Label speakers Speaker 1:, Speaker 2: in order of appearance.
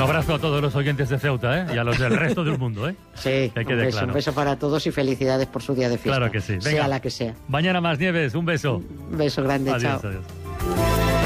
Speaker 1: abrazo a todos los oyentes de Ceuta, ¿eh? Y a los del resto del mundo, ¿eh?
Speaker 2: Sí, un beso para todos y felicidades por su día de fiesta.
Speaker 1: Claro que sí. Venga.
Speaker 2: Sea la que sea.
Speaker 1: Mañana más, Nieves, un beso.
Speaker 2: Un beso grande,
Speaker 1: adiós,
Speaker 2: chao.
Speaker 1: Adiós.